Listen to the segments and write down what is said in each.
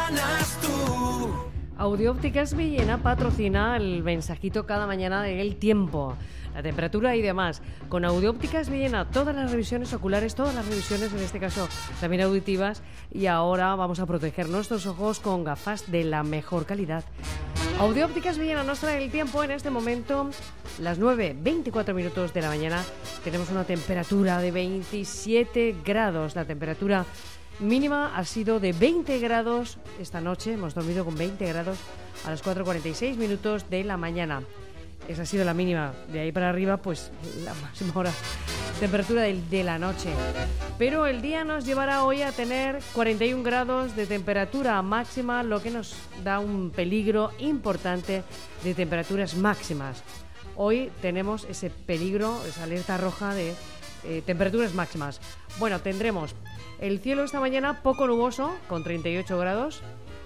ganas tú. Audiópticas Villena patrocina el mensajito cada mañana del tiempo, la temperatura y demás. Con Audiópticas Villena, todas las revisiones oculares, todas las revisiones, en este caso también auditivas, y ahora vamos a proteger nuestros ojos con gafas de la mejor calidad. Audiópticas Villena nos trae el tiempo en este momento, las 9:24 minutos de la mañana. Tenemos una temperatura de 27 grados, la temperatura mínima ha sido de 20 grados esta noche, hemos dormido con 20 grados a las 4:46 minutos de la mañana. Esa ha sido la mínima, de ahí para arriba pues la máxima hora, temperatura de la noche. Pero el día nos llevará hoy a tener 41 grados de temperatura máxima, lo que nos da un peligro importante de temperaturas máximas. Hoy tenemos ese peligro, esa alerta roja de temperaturas máximas. Bueno, tendremos el cielo esta mañana poco nuboso, con 38 grados.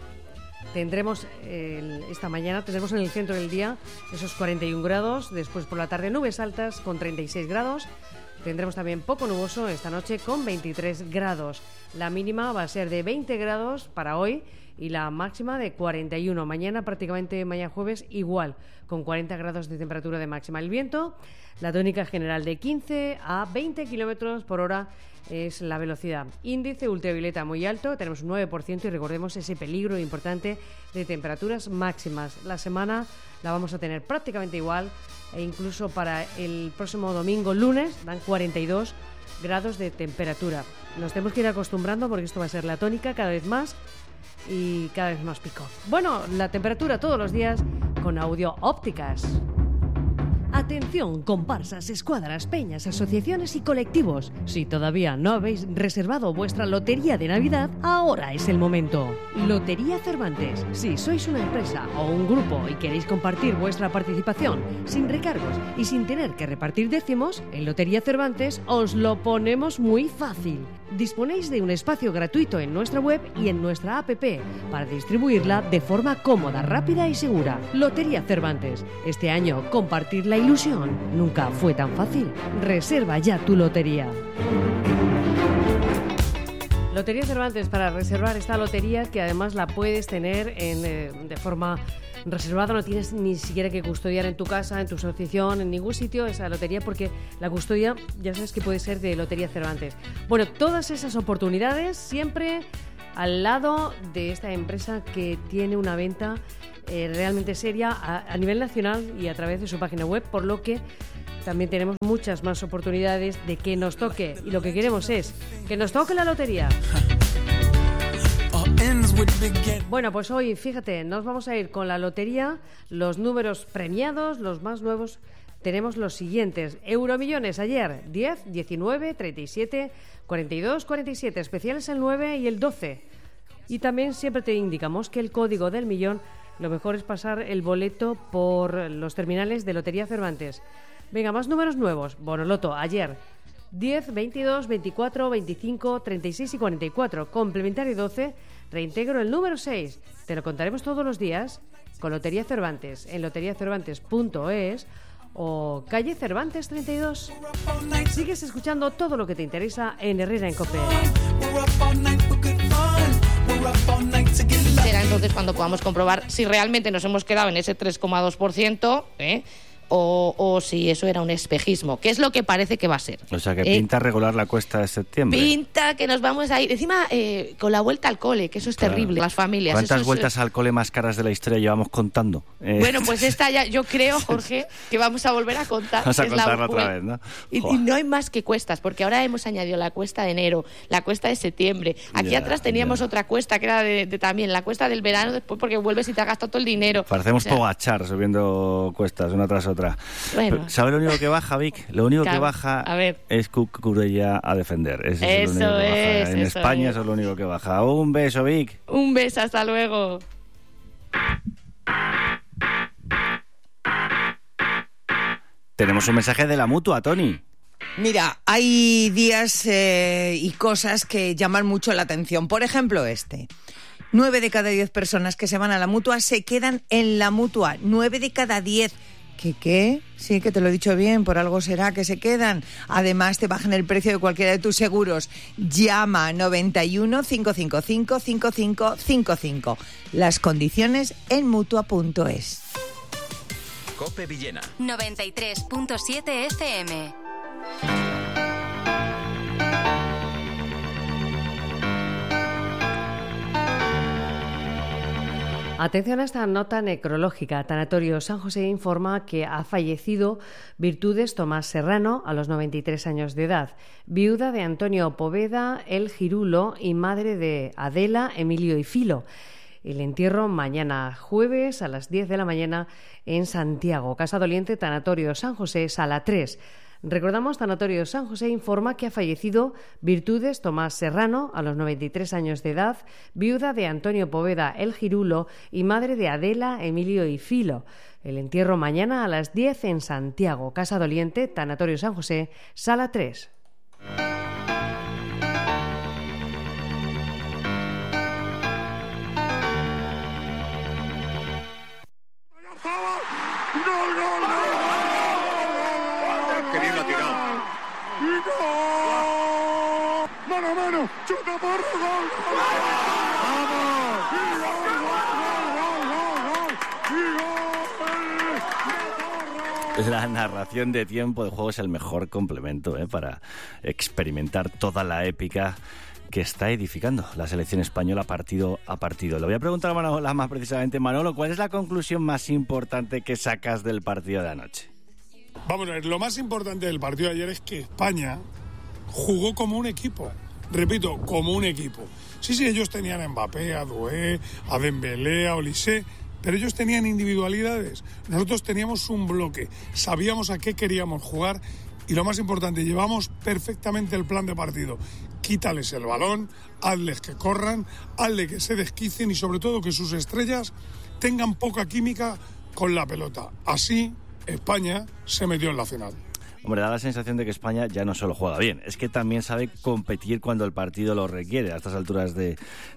Esta mañana tendremos en el centro del día esos 41 grados. Después por la tarde nubes altas con 36 grados. Tendremos también poco nuboso esta noche con 23 grados. La mínima va a ser de 20 grados para hoy y la máxima de 41. Mañana jueves, igual, con 40 grados de temperatura de máxima. El viento, la tónica general de 15 a 20 kilómetros por hora es la velocidad. Índice ultravioleta muy alto, tenemos un 9% y recordemos ese peligro importante de temperaturas máximas. La semana la vamos a tener prácticamente igual e incluso para el próximo domingo, lunes, dan 42 grados de temperatura. Nos tenemos que ir acostumbrando porque esto va a ser la tónica cada vez más y cada vez más pico. Bueno, la temperatura todos los días con Audiópticas. Atención, comparsas, escuadras, peñas, asociaciones y colectivos. Si todavía no habéis reservado vuestra lotería de Navidad, ahora es el momento. Lotería Cervantes. Si sois una empresa o un grupo y queréis compartir vuestra participación sin recargos y sin tener que repartir décimos, en Lotería Cervantes os lo ponemos muy fácil. Disponéis de un espacio gratuito en nuestra web y en nuestra app para distribuirla de forma cómoda, rápida y segura. Lotería Cervantes. Este año compartir la ilusión nunca fue tan fácil. Reserva ya tu lotería. Lotería Cervantes, para reservar esta lotería que además la puedes tener de forma reservada, no tienes ni siquiera que custodiar en tu casa, en tu asociación, en ningún sitio esa lotería, porque la custodia ya sabes que puede ser de Lotería Cervantes. Bueno, todas esas oportunidades siempre al lado de esta empresa que tiene una venta realmente seria a nivel nacional y a través de su página web, por lo que también tenemos muchas más oportunidades de que nos toque, y lo que queremos es que nos toque la lotería. Bueno, pues hoy, fíjate, nos vamos a ir con la lotería, los números premiados, los más nuevos. Tenemos los siguientes: Euromillones ayer, 10, 19, 37, 42, 47, especiales el 9 y el 12. Y también siempre te indicamos que el código del millón, lo mejor es pasar el boleto por los terminales de Lotería Cervantes. Venga, más números nuevos. Bonoloto, ayer, 10, 22, 24, 25, 36 y 44. Complementario 12, reintegro el número 6. Te lo contaremos todos los días con Lotería Cervantes en loteriacervantes.es o calle Cervantes 32. Sigues escuchando todo lo que te interesa en Herrera en COPE. Será entonces cuando podamos comprobar si realmente nos hemos quedado en ese 3,2%, o si eso era un espejismo, que es lo que parece que va a ser. O sea, que pinta regular la cuesta de septiembre. Pinta que nos vamos a ir. Encima, con la vuelta al cole, que eso es terrible. Las familias. ¿Cuántas vueltas al cole más caras de la historia llevamos contando? Bueno, pues esta ya, yo creo, Jorge, que vamos a volver a contar. Vamos a contarla otra vez, ¿no? Y no hay más que cuestas, porque ahora hemos añadido la cuesta de enero, la cuesta de septiembre. Aquí atrás teníamos otra cuesta, que era de también la cuesta del verano, después porque vuelves y te has gastado todo el dinero. Parecemos Pogachar subiendo cuestas una tras otra. Bueno. ¿Sabe lo único que baja, Vic? Lo único que baja es Cucurella a defender. Eso es lo único que baja. En España eso es lo único que baja. Un beso, Vic. Un beso, hasta luego. Tenemos un mensaje de la Mutua, Tony. Mira, hay días y cosas que llaman mucho la atención. Por ejemplo, 9 de cada 10 personas que se van a la Mutua se quedan en la Mutua. 9 de cada 10. ¿Qué? Sí, que te lo he dicho bien, por algo será que se quedan. Además, te bajan el precio de cualquiera de tus seguros. Llama 91 555 5555. Las condiciones en Mutua.es. COPE Villena 93.7 FM. Atención a esta nota necrológica. Tanatorio San José informa que ha fallecido Virtudes Tomás Serrano a los 93 años de edad, viuda de Antonio Poveda El Girulo y madre de Adela, Emilio y Filo. El entierro mañana jueves a las 10 de la mañana en Santiago. Casa Doliente, Tanatorio San José, Sala 3. Recordamos, Tanatorio San José informa que ha fallecido Virtudes Tomás Serrano a los 93 años de edad, viuda de Antonio Poveda El Girulo y madre de Adela, Emilio y Filo. El entierro mañana a las 10 en Santiago. Casa Doliente, Tanatorio San José, Sala 3. Mano, chuta porro, gol. ¡Vamos! La narración de tiempo de juego es el mejor complemento para experimentar toda la épica que está edificando la selección española partido a partido. Le voy a preguntar a Manolo Lama precisamente. Manolo, ¿cuál es la conclusión más importante que sacas del partido de anoche? Vamos a ver, lo más importante del partido de ayer es que España jugó como un equipo. Repito, como un equipo. Sí, ellos tenían a Mbappé, a Doué, a Dembélé, a Olise, pero ellos tenían individualidades. Nosotros teníamos un bloque, sabíamos a qué queríamos jugar y lo más importante, llevamos perfectamente el plan de partido. Quítales el balón, hazles que corran, hazles que se desquicen y sobre todo que sus estrellas tengan poca química con la pelota. Así, España se metió en la final. Hombre, da la sensación de que España ya no solo juega bien, es que también sabe competir cuando el partido lo requiere a estas alturas de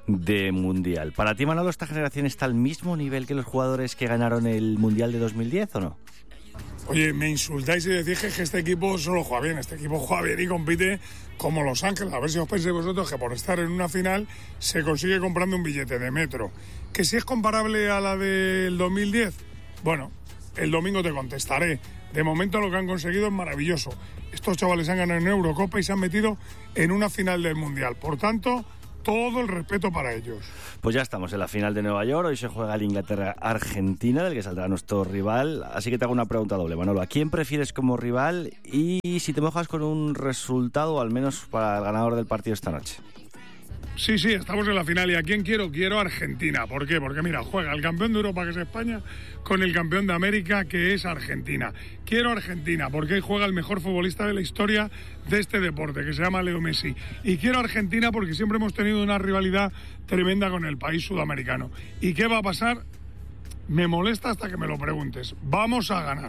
Mundial. ¿Para ti, Manolo, esta generación está al mismo nivel que los jugadores que ganaron el Mundial de 2010 o no? Oye, me insultáis y decís que este equipo solo juega bien. Este equipo juega bien y compite como Los Ángeles. A ver si os pensáis vosotros que por estar en una final se consigue comprando un billete de metro. ¿Que si es comparable a la del 2010? Bueno, el domingo te contestaré. De momento lo que han conseguido es maravilloso. Estos chavales han ganado en Eurocopa y se han metido en una final del Mundial. Por tanto, todo el respeto para ellos. Pues ya estamos en la final de Nueva York. Hoy se juega el Inglaterra-Argentina, del que saldrá nuestro rival. Así que te hago una pregunta doble, Manolo. ¿A quién prefieres como rival? Y si te mojas con un resultado, al menos para el ganador del partido esta noche. Sí, estamos en la final. ¿Y a quién quiero? Quiero a Argentina. ¿Por qué? Porque mira, juega el campeón de Europa, que es España, con el campeón de América, que es Argentina. Quiero a Argentina porque juega el mejor futbolista de la historia de este deporte, que se llama Leo Messi. Y quiero a Argentina porque siempre hemos tenido una rivalidad tremenda con el país sudamericano. ¿Y qué va a pasar? Me molesta hasta que me lo preguntes. Vamos a ganar.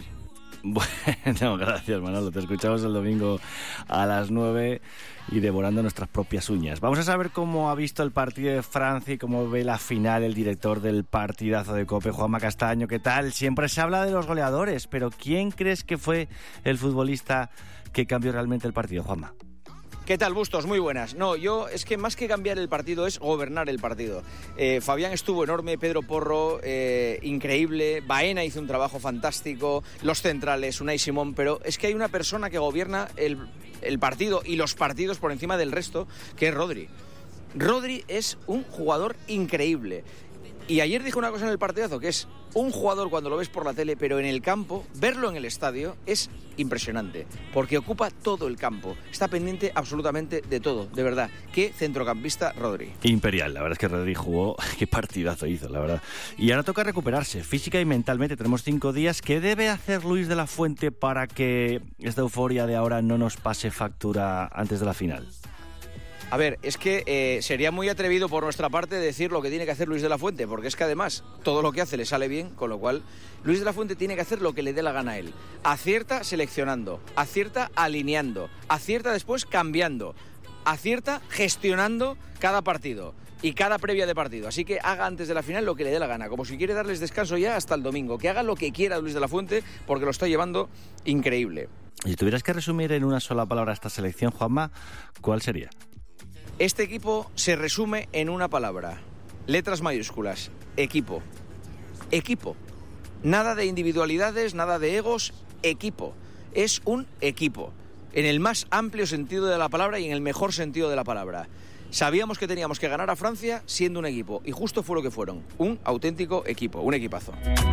Bueno, gracias, Manolo. Te escuchamos el domingo a las 9 y devorando nuestras propias uñas. Vamos a saber cómo ha visto el partido de Francia y cómo ve la final el director del partidazo de COPE, Juanma Castaño. ¿Qué tal? Siempre se habla de los goleadores, pero ¿quién crees que fue el futbolista que cambió realmente el partido, Juanma? ¿Qué tal, Bustos? Muy buenas. No, yo es que más que cambiar el partido es gobernar el partido. Fabián estuvo enorme, Pedro Porro, increíble, Baena hizo un trabajo fantástico, los centrales, Unai Simón, pero es que hay una persona que gobierna el partido y los partidos por encima del resto, que es Rodri. Rodri es un jugador increíble. Y ayer dijo una cosa en el partidazo, que es un jugador cuando lo ves por la tele, pero en el campo, verlo en el estadio es impresionante, porque ocupa todo el campo, está pendiente absolutamente de todo, de verdad. Qué centrocampista Rodri. Imperial, la verdad es que Rodri jugó, qué partidazo hizo, la verdad. Y ahora toca recuperarse, física y mentalmente, tenemos 5 días. ¿Qué debe hacer Luis de la Fuente para que esta euforia de ahora no nos pase factura antes de la final? A ver, es que sería muy atrevido por nuestra parte decir lo que tiene que hacer Luis de la Fuente, porque es que además todo lo que hace le sale bien, con lo cual Luis de la Fuente tiene que hacer lo que le dé la gana a él. Acierta seleccionando, acierta alineando, acierta después cambiando, acierta gestionando cada partido. y cada previa de partido. Así que haga antes de la final lo que le dé la gana, como si quiere darles descanso ya hasta el domingo. Que haga lo que quiera Luis de la Fuente, porque lo está llevando increíble. Y si tuvieras que resumir en una sola palabra esta selección, Juanma, ¿cuál sería? Este equipo se resume en una palabra. Letras mayúsculas. Equipo. Equipo. Nada de individualidades, nada de egos. Equipo. Es un equipo. En el más amplio sentido de la palabra y en el mejor sentido de la palabra. Sabíamos que teníamos que ganar a Francia siendo un equipo. Y justo fue lo que fueron. Un auténtico equipo. Un equipazo.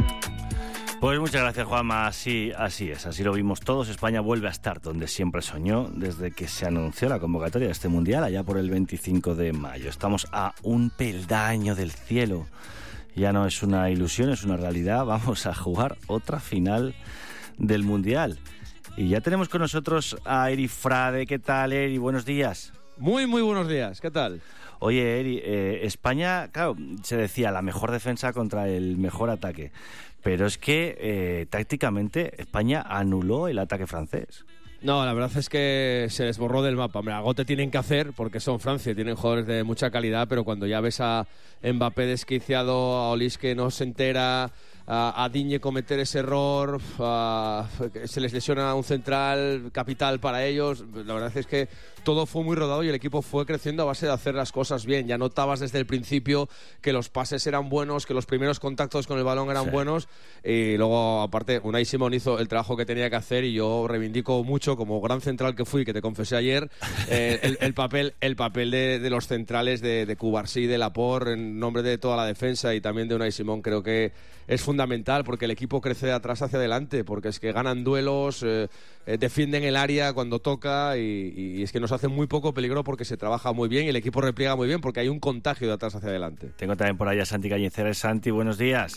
Pues muchas gracias, Juanma. Así es, así lo vimos todos. España vuelve a estar donde siempre soñó desde que se anunció la convocatoria de este Mundial, allá por el 25 de mayo. Estamos a un peldaño del cielo. Ya no es una ilusión, es una realidad. Vamos a jugar otra final del Mundial. Y ya tenemos con nosotros a Eri Frade. ¿Qué tal, Eri? Buenos días. Muy buenos días. ¿Qué tal? Oye, Eri, España, claro, se decía la mejor defensa contra el mejor ataque. Pero es que tácticamente España anuló el ataque francés. No, la verdad es que se les borró del mapa. Hombre, algo te tienen que hacer porque son Francia, tienen jugadores de mucha calidad, pero cuando ya ves a Mbappé desquiciado, a Olise que no se entera, a Digne cometer ese error, se les lesiona un central capital para ellos, la verdad es que todo fue muy rodado y el equipo fue creciendo a base de hacer las cosas bien. Ya notabas desde el principio que los pases eran buenos, que los primeros contactos con el balón eran buenos, y luego aparte Unai Simón hizo el trabajo que tenía que hacer y yo reivindico mucho, como gran central que fui, que te confesé ayer, el papel de los centrales de Cubarsí, de Laporte, en nombre de toda la defensa y también de Unai Simón. Creo que es fundamental porque el equipo crece de atrás hacia adelante, porque es que ganan duelos, defienden el área cuando toca y es que nos hacen muy poco peligro porque se trabaja muy bien y el equipo repliega muy bien porque hay un contagio de atrás hacia adelante. Tengo también por ahí a Santi Cañizares. Santi, buenos días.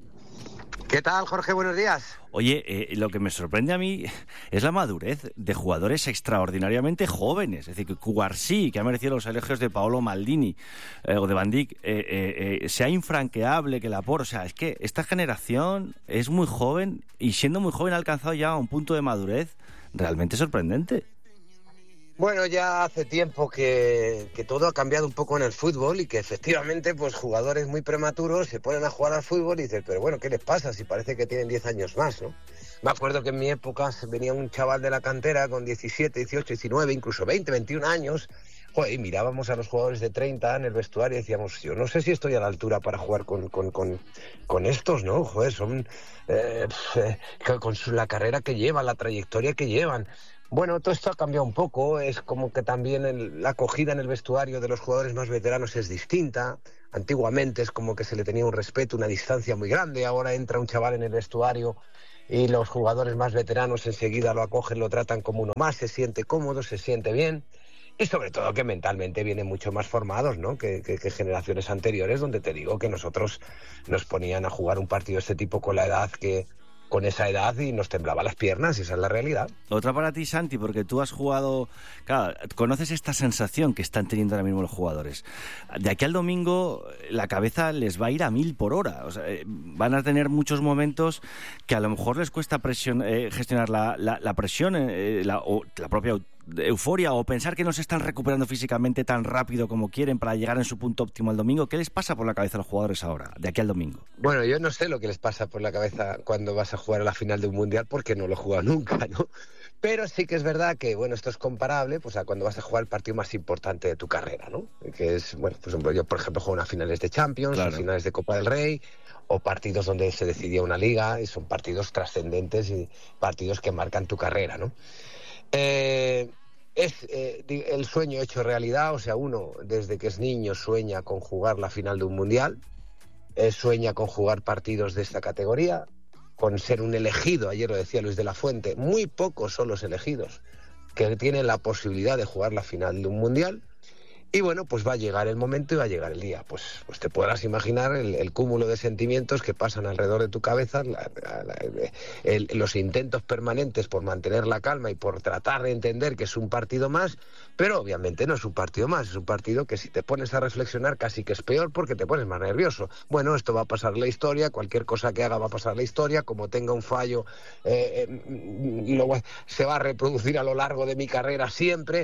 ¿Qué tal, Jorge? Buenos días. Oye, lo que me sorprende a mí es la madurez de jugadores extraordinariamente jóvenes. Es decir, que Cubarsí, que ha merecido los elogios de Paolo Maldini o de Van Dijk, sea infranqueable, que Laporte. O sea, es que esta generación es muy joven y siendo muy joven ha alcanzado ya un punto de madurez realmente sorprendente. Bueno, ya hace tiempo que todo ha cambiado un poco en el fútbol y que efectivamente pues jugadores muy prematuros se ponen a jugar al fútbol y dices, pero bueno, ¿qué les pasa si parece que tienen 10 años más, ¿no? Me acuerdo que en mi época venía un chaval de la cantera con 17, 18, 19, incluso 20, 21 años, joder, y mirábamos a los jugadores de 30 en el vestuario y decíamos, yo no sé si estoy a la altura para jugar con estos, ¿no? Joder, son con la carrera que llevan, la trayectoria que llevan. Bueno, todo esto ha cambiado un poco, es como que también la acogida en el vestuario de los jugadores más veteranos es distinta. Antiguamente es como que se le tenía un respeto, una distancia muy grande, ahora entra un chaval en el vestuario y los jugadores más veteranos enseguida lo acogen, lo tratan como uno más, se siente cómodo, se siente bien. Y sobre todo que mentalmente vienen mucho más formados, ¿no? que generaciones anteriores, donde te digo que nosotros nos ponían a jugar un partido de este tipo con esa edad y nos temblaba las piernas, y esa es la realidad. Otra para ti, Santi, porque tú has jugado, claro, conoces esta sensación que están teniendo ahora mismo los jugadores. De aquí al domingo la cabeza les va a ir a 1000 por hora. O sea, van a tener muchos momentos que a lo mejor les cuesta gestionar la presión, o la propia euforia, o pensar que no se están recuperando físicamente tan rápido como quieren para llegar en su punto óptimo al domingo. ¿Qué les pasa por la cabeza a los jugadores ahora, de aquí al domingo? Bueno, yo no sé lo que les pasa por la cabeza cuando vas a jugar a la final de un mundial, porque no lo he jugado nunca, ¿no? Pero sí que es verdad que, bueno, esto es comparable pues a cuando vas a jugar el partido más importante de tu carrera, ¿no? Que es, bueno, pues yo, por ejemplo, juego unas finales de Champions, claro, finales de Copa del Rey, o partidos donde se decidía una liga, y son partidos trascendentes y partidos que marcan tu carrera, ¿no? Es el sueño hecho realidad, o sea, uno desde que es niño sueña con jugar la final de un mundial, sueña con jugar partidos de esta categoría, con ser un elegido. Ayer lo decía Luis de la Fuente, muy pocos son los elegidos que tienen la posibilidad de jugar la final de un mundial. Y bueno, pues va a llegar el momento y va a llegar el día. Pues te podrás imaginar el cúmulo de sentimientos que pasan alrededor de tu cabeza, los intentos permanentes por mantener la calma y por tratar de entender que es un partido más, pero obviamente no es un partido más, es un partido que si te pones a reflexionar casi que es peor porque te pones más nervioso. Bueno, esto va a pasar la historia, cualquier cosa que haga va a pasar la historia, como tenga un fallo se va a reproducir a lo largo de mi carrera siempre.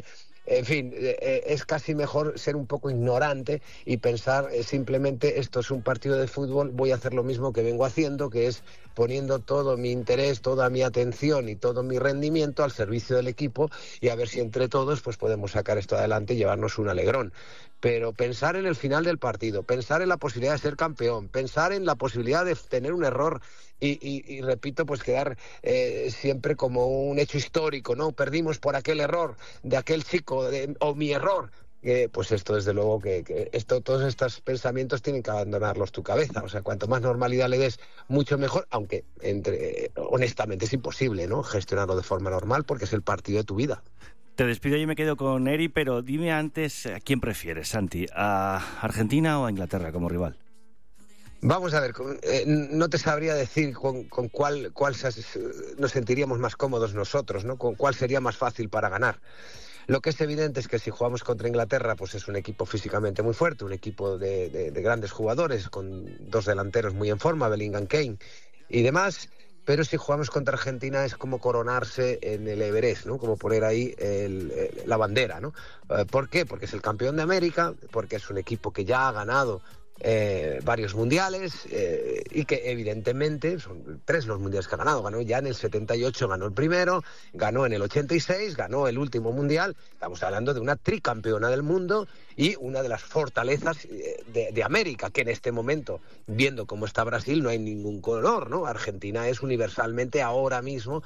En fin, es casi mejor ser un poco ignorante y pensar simplemente esto es un partido de fútbol, voy a hacer lo mismo que vengo haciendo, que es poniendo todo mi interés, toda mi atención y todo mi rendimiento al servicio del equipo y a ver si entre todos pues podemos sacar esto adelante y llevarnos un alegrón. Pero pensar en el final del partido, pensar en la posibilidad de ser campeón, pensar en la posibilidad de tener un error y repito, pues quedar siempre como un hecho histórico, ¿no? Perdimos por aquel error de aquel chico o mi error. Pues esto desde luego que todos estos pensamientos tienen que abandonarlos tu cabeza. O sea, cuanto más normalidad le des, mucho mejor, aunque honestamente es imposible, ¿no? Gestionarlo de forma normal porque es el partido de tu vida. Te despido y me quedo con Eri, pero dime antes, ¿a quién prefieres, Santi? ¿A Argentina o a Inglaterra como rival? Vamos a ver, no te sabría decir con cuál nos sentiríamos más cómodos nosotros, ¿no? Con cuál sería más fácil para ganar. Lo que es evidente es que si jugamos contra Inglaterra, pues es un equipo físicamente muy fuerte, un equipo de grandes jugadores, con dos delanteros muy en forma, Bellingham, Kane y demás. Pero si jugamos contra Argentina es como coronarse en el Everest, ¿no? Como poner ahí la bandera, ¿no? ¿Por qué? Porque es el campeón de América, porque es un equipo que ya ha ganado varios mundiales y que evidentemente son 3 los mundiales que ha ganado. Ganó ya en el 78, ganó el primero, ganó en el 86, ganó el último mundial. Estamos hablando de una tricampeona del mundo y una de las fortalezas de América, que en este momento, viendo cómo está Brasil, no hay ningún color, ¿no? Argentina es universalmente ahora mismo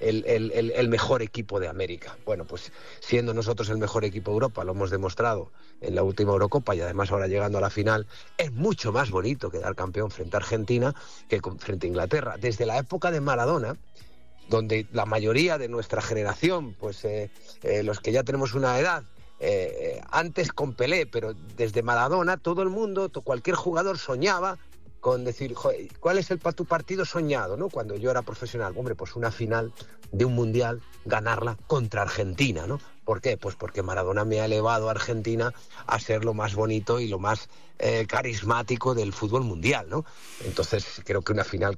el mejor equipo de América. Bueno, pues siendo nosotros el mejor equipo de Europa, lo hemos demostrado en la última Eurocopa y además ahora llegando a la final, es mucho más bonito quedar campeón frente a Argentina que frente a Inglaterra. Desde la época de Maradona, donde la mayoría de nuestra generación, pues los que ya tenemos una edad, antes con Pelé, pero desde Maradona todo el mundo, cualquier jugador soñaba con decir, joder, ¿cuál es tu partido soñado, ¿no? Cuando yo era profesional, hombre, pues una final de un mundial, ganarla contra Argentina, ¿no? ¿Por qué? Pues porque Maradona me ha elevado a Argentina a ser lo más bonito y lo más carismático del fútbol mundial, ¿no? Entonces creo que una final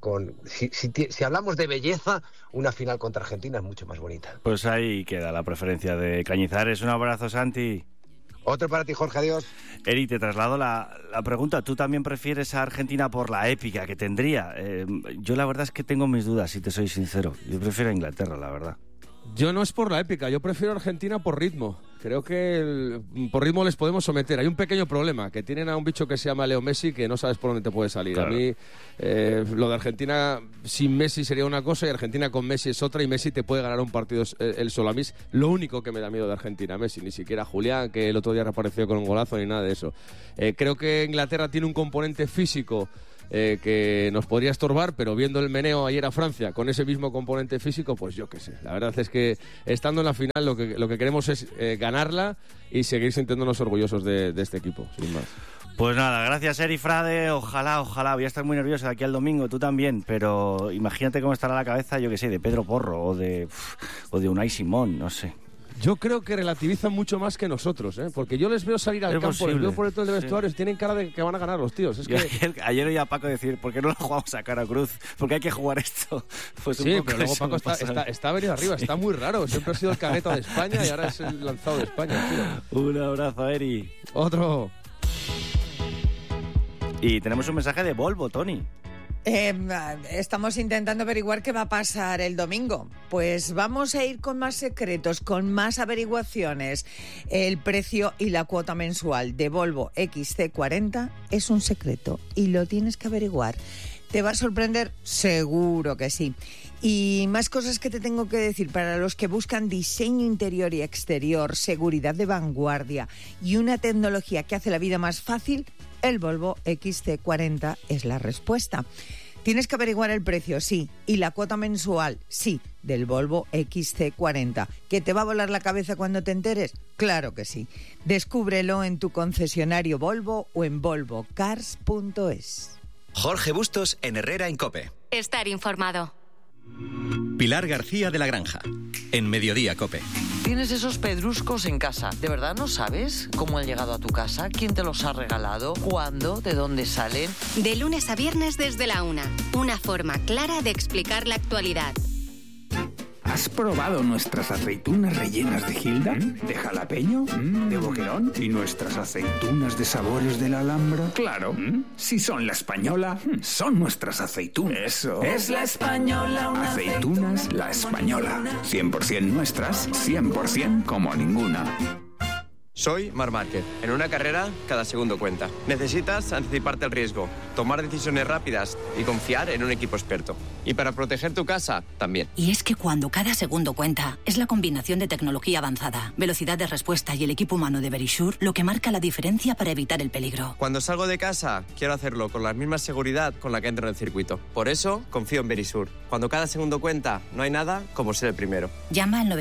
si hablamos de belleza, una final contra Argentina es mucho más bonita. Pues ahí queda la preferencia de Cañizares. Un abrazo, Santi. Otro para ti, Jorge, adiós. Eri, te traslado la pregunta. ¿Tú también prefieres a Argentina por la épica que tendría? Yo la verdad es que tengo mis dudas, si te soy sincero. Yo prefiero a Inglaterra, la verdad. Yo no es por la épica, yo prefiero a Argentina por ritmo. Creo que por ritmo les podemos someter. Hay un pequeño problema, que tienen a un bicho que se llama Leo Messi, que no sabes por dónde te puede salir. Claro. A mí lo de Argentina sin Messi sería una cosa y Argentina con Messi es otra, y Messi te puede ganar un partido él solo. A mí es lo único que me da miedo de Argentina, Messi, ni siquiera Julián, que el otro día reapareció con un golazo, ni nada de eso. Creo que Inglaterra tiene un componente físico que nos podría estorbar, pero viendo el meneo ayer a Francia con ese mismo componente físico, pues yo qué sé. La verdad es que estando en la final lo que queremos es ganarla y seguir sintiéndonos orgullosos de este equipo, sin más. Pues nada, gracias Eri Frade, ojalá, voy a estar muy nervioso de aquí al domingo, tú también, pero imagínate cómo estará la cabeza, yo qué sé, de Pedro Porro o de Unai Simón, no sé. Yo creo que relativizan mucho más que nosotros, porque yo les veo salir al campo, les veo por dentro del vestuario, tienen cara de que van a ganar los tíos. Es que ayer oí a Paco decir, ¿por qué no lo jugamos a cara cruz? Porque hay que jugar esto. Pues sí, pero luego Paco está venido arriba, está muy raro. Siempre ha sido el cagueta de España y ahora es el lanzado de España, tío. Un abrazo, Eri. Otro. Y tenemos un mensaje de Volvo, Tony. Estamos intentando averiguar qué va a pasar el domingo. Pues vamos a ir con más secretos, con más averiguaciones. El precio y la cuota mensual de Volvo XC40 es un secreto y lo tienes que averiguar. ¿Te va a sorprender? Seguro que sí. Y más cosas que te tengo que decir para los que buscan diseño interior y exterior, seguridad de vanguardia y una tecnología que hace la vida más fácil. El Volvo XC40 es la respuesta. Tienes que averiguar el precio, sí, y la cuota mensual, sí, del Volvo XC40. ¿Que te va a volar la cabeza cuando te enteres? Claro que sí. Descúbrelo en tu concesionario Volvo o en volvocars.es. Jorge Bustos en Herrera en COPE. Estar informado. Pilar García de la Granja, en Mediodía COPE. Tienes esos pedruscos en casa. ¿De verdad no sabes cómo han llegado a tu casa? ¿Quién te los ha regalado? ¿Cuándo? ¿De dónde salen? De lunes a viernes desde la 1. Una forma clara de explicar la actualidad. ¿Has probado nuestras aceitunas rellenas de Gilda? ¿De jalapeño? ¿De boquerón? ¿Y nuestras aceitunas de sabores de la Alhambra? Claro. Si son la española, son nuestras aceitunas. Eso. Es la española. Aceitunas La Española. 100% nuestras, 100% como ninguna. Soy Marc Márquez. En una carrera, cada segundo cuenta. Necesitas anticiparte al riesgo, tomar decisiones rápidas y confiar en un equipo experto. Y para proteger tu casa, también. Y es que cuando cada segundo cuenta, es la combinación de tecnología avanzada, velocidad de respuesta y el equipo humano de Verisure lo que marca la diferencia para evitar el peligro. Cuando salgo de casa, quiero hacerlo con la misma seguridad con la que entro en el circuito. Por eso, confío en Verisure. Cuando cada segundo cuenta, no hay nada como ser el primero. Llama al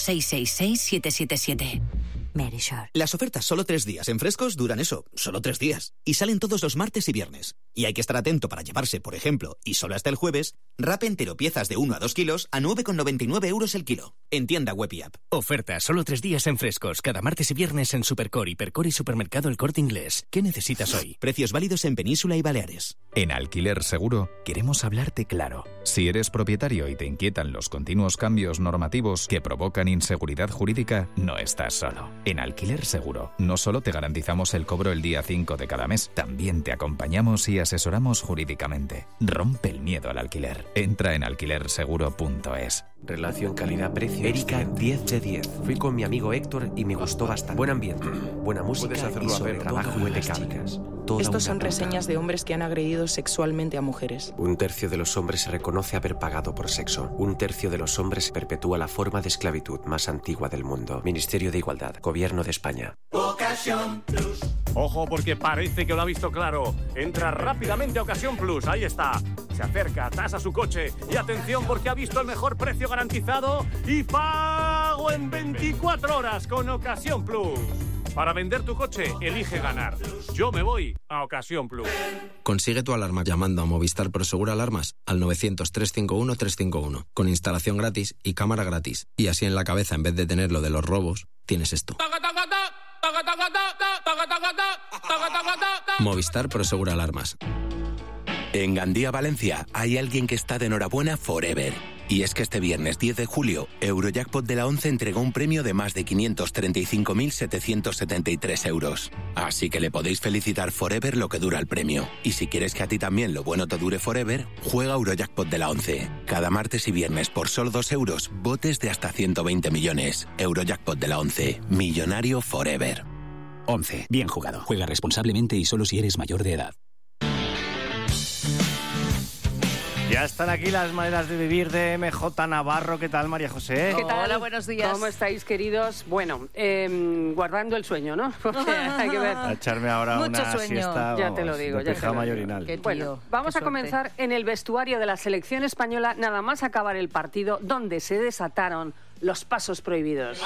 900-666-777. Verisure. Las ofertas solo 3 días en Frescos duran eso, solo 3 días. Y salen todos los martes y viernes. Y hay que estar atento para llevarse, por ejemplo, y solo hasta el jueves, wrap entero piezas de 1 a 2 kilos a 9,99 € el kilo. En tienda web y app. Ofertas solo 3 días en Frescos, cada martes y viernes en Supercore, Hipercore y Supermercado El Corte Inglés. ¿Qué necesitas hoy? Precios válidos en Península y Baleares. En Alquiler Seguro queremos hablarte claro. Si eres propietario y te inquietan los continuos cambios normativos que provocan inseguridad jurídica, no estás solo. En Alquiler Seguro no solo te garantizamos el cobro el día 5 de cada mes, también te acompañamos y asesoramos jurídicamente. Rompe el miedo al alquiler. Entra en alquilerseguro.es. Relación calidad-precio. Erika, 10 de 10. Fui con mi amigo Héctor y me gustó bastante. Buen ambiente, buena música y sobre trabajo impecable. Estos son reseñas de hombres que han agredido sexualmente a mujeres. 1/3 de los hombres se reconoce haber pagado por sexo. 1/3 de los hombres perpetúa la forma de esclavitud más antigua del mundo. Ministerio de Igualdad, Gobierno de España. Ocasión Plus. Ojo, porque parece que lo ha visto claro. Entra rápidamente a Ocasión Plus, ahí está. Se acerca, tasa su coche y atención porque ha visto el mejor precio garantizado y pago en 24 horas con Ocasión Plus. Para vender tu coche, elige ganar. Yo me voy a Ocasión Plus. Consigue tu alarma llamando a Movistar Prosegur Alarmas al 900-351-351 con instalación gratis y cámara gratis. Y así en la cabeza, en vez de tener lo de los robos, tienes esto. Movistar Prosegur Alarmas. En Gandía, Valencia, hay alguien que está de enhorabuena forever. Y es que este viernes 10 de julio, Eurojackpot de la 11 entregó un premio de más de 535.773 euros. Así que le podéis felicitar forever lo que dura el premio. Y si quieres que a ti también lo bueno te dure forever, juega Eurojackpot de la 11. Cada martes y viernes por solo 2 euros, botes de hasta 120 millones. Eurojackpot de la 11. Millonario forever. 11. Bien jugado. Juega responsablemente y solo si eres mayor de edad. Ya están aquí las maneras de vivir de MJ Navarro. ¿Qué tal, María José? ¿Qué tal? Hola, buenos días. ¿Cómo estáis, queridos? Bueno, guardando el sueño, ¿no? Porque hay que ver. A echarme ahora Mucho una sueño. siesta, Ya te lo digo. de Ya te pijama lo y digo. orinal. Bueno, vamos a comenzar en el vestuario de la selección española, nada más acabar el partido, donde se desataron los pasos prohibidos.